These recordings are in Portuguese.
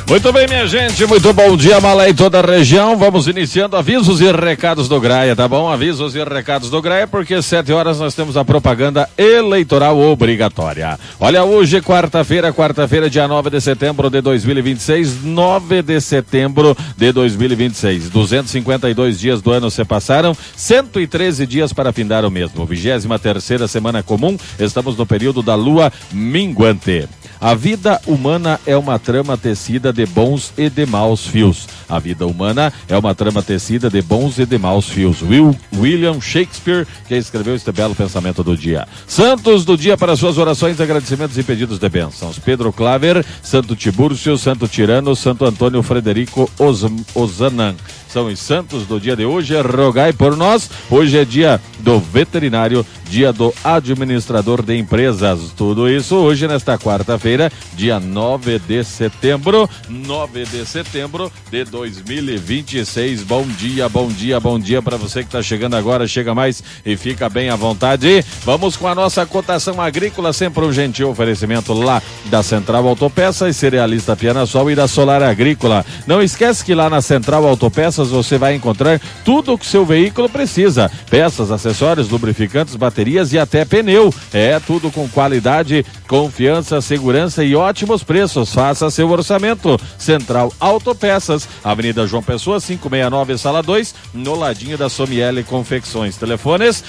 Muito bem, minha gente, muito bom dia, Malé, em toda a região. Vamos iniciando avisos e recados do Graia, tá bom? Avisos e recados do Graia, porque às 7 horas nós temos a propaganda eleitoral obrigatória. Olha, hoje, quarta-feira, dia 9 de setembro de 2026, 9 de setembro de 2026. 252 dias do ano se passaram, 113 dias para findar o mesmo. 23ª semana comum, estamos no período da lua minguante. A vida humana é uma trama tecida de bons e de maus fios. A vida humana é uma trama tecida de bons e de maus fios. William Shakespeare, que escreveu este belo pensamento do dia. Santos do dia para suas orações, agradecimentos e pedidos de bênçãos. Pedro Claver, Santo Tibúrcio, Santo Tirano, Santo Antônio Frederico Ozanan. São os santos do dia de hoje, rogai por nós. Hoje é dia do veterinário, dia do administrador de empresas. Tudo isso hoje nesta quarta-feira, dia 9 de setembro de 2026. Bom dia para você que está chegando agora, chega mais e fica bem à vontade. Vamos com a nossa cotação agrícola, sempre um gentil oferecimento lá da Central Autopeças, Cerealista Piana-Sol e da Solar Agrícola. Não esquece que lá na Central Autopeças você vai encontrar tudo o que seu veículo precisa. Peças, acessórios, lubrificantes, baterias e até pneu. É tudo com qualidade, confiança, segurança e ótimos preços. Faça seu orçamento. Central Autopeças, Avenida João Pessoa, 569, Sala 2, no ladinho da Somiele Confecções. Telefones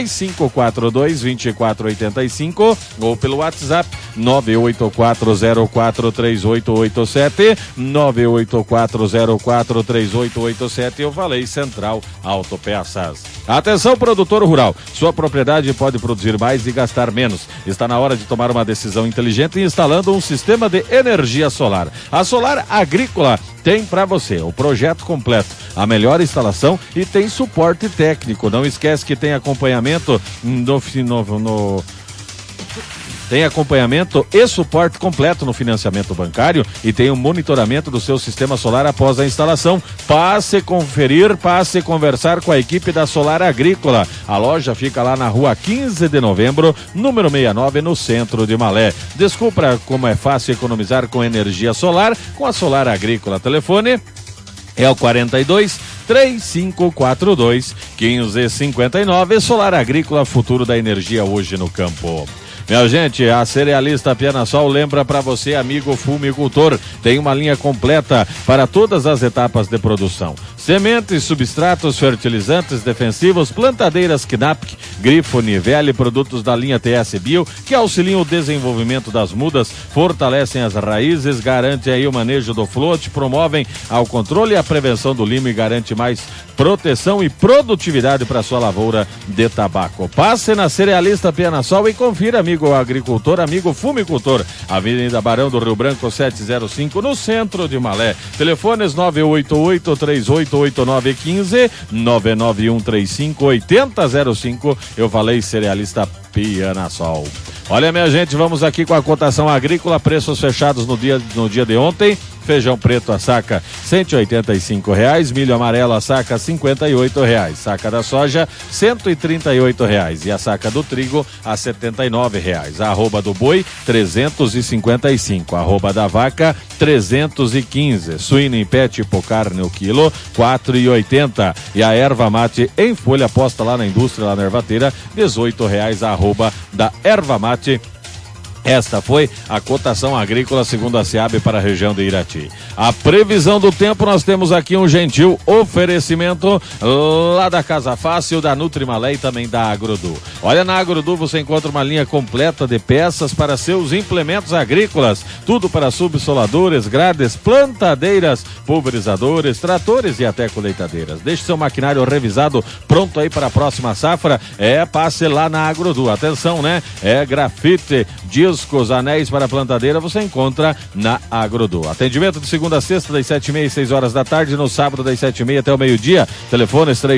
3542-2485 ou pelo WhatsApp 984043887, 984043887. Eu falei Central Autopeças. Atenção, produtor rural, sua propriedade pode produzir mais e gastar menos. Está na hora de tomar uma decisão inteligente instalando um sistema de energia solar. A Solar Agrícola tem para você o projeto completo, a melhor instalação e tem suporte técnico. Não esquece que tem acompanhamento Tem acompanhamento e suporte completo no financiamento bancário e tem o monitoramento do seu sistema solar após a instalação. Passe conferir, passe conversar com a equipe da Solar Agrícola. A loja fica lá na rua 15 de novembro, número 69, no centro de Malé. Descubra como é fácil economizar com energia solar com a Solar Agrícola. Telefone é o 42-3542-1559. Solar Agrícola, futuro da energia hoje no campo. Minha gente, a Cerealista Piana-Sol lembra para você, amigo fumicultor, tem uma linha completa para todas as etapas de produção. Sementes, substratos, fertilizantes defensivos, plantadeiras Knapp, Grifo, Nivelle, produtos da linha TS Bio, que auxiliam o desenvolvimento das mudas, fortalecem as raízes, garante aí o manejo do flote, promovem ao controle e a prevenção do limo e garante mais proteção e produtividade para sua lavoura de tabaco. Passe na Cerealista Piana-Sol e confira, amigo agricultor, amigo fumicultor. Avenida Barão do Rio Branco 705, no centro de Malé. Telefones 988-388915, 99135-8005. Eu falei Cerealista Piana-Sol. Olha, minha gente, vamos aqui com a cotação agrícola, preços fechados no dia de ontem. Feijão preto a saca R$185, milho amarelo a saca R$58, saca da soja R$138 e a saca do trigo a R$79, a arroba do boi R$355, a arroba da vaca R$315, suíno em pé tipo carne o quilo R$4,80 e a erva mate em folha posta lá na indústria, lá na ervateira R$18, a arroba da erva mate. Esta foi a cotação agrícola segundo a SEAB para a região de Irati. A previsão do tempo, nós temos aqui um gentil oferecimento lá da Casa Fácil, da Nutrimalé e também da Agrodu. Olha, na Agrodu você encontra uma linha completa de peças para seus implementos agrícolas. Tudo para subsoladores, grades, plantadeiras, pulverizadores, tratores e até colheitadeiras. Deixe seu maquinário revisado, pronto aí para a próxima safra. Passe lá na Agrodu. Atenção, né? Grafite, discos, anéis para plantadeira, você encontra na Agrodu. Atendimento de segunda a sexta, das 7h30 às 6 horas da tarde, no sábado das 7h30 até o meio-dia. Telefones